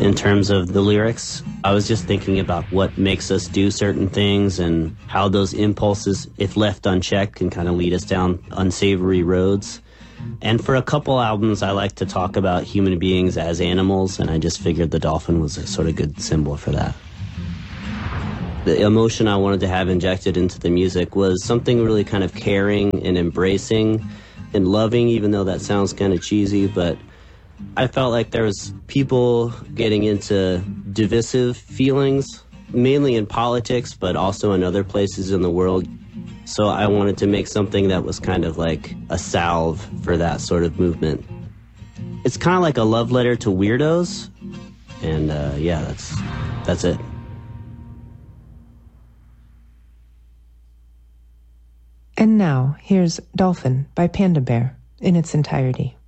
in terms of the lyrics. I was just thinking about what makes us do certain things and how those impulses, if left unchecked, can kind of lead us down unsavory roads. And for a couple albums, I like to talk about human beings as animals, and I just figured the dolphin was a sort of good symbol for that. The emotion I wanted to have injected into the music was something really kind of caring and embracing and loving, even though that sounds kind of cheesy, but I felt like there was people getting into divisive feelings, mainly in politics, but also in other places in the world. So I wanted to make something that was kind of like a salve for that sort of movement. It's kind of like a love letter to weirdos, and yeah, that's it. And now, here's Dolphin by Panda Bear in its entirety.